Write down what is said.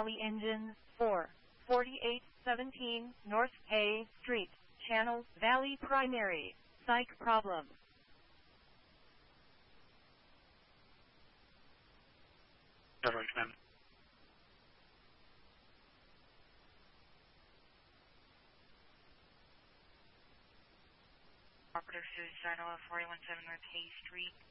Valley Engines 4, 4817 North Hay Street, Channel Valley Primary, Psych Problem. Federal Command. Operative Suicide 4117 North Hay Street.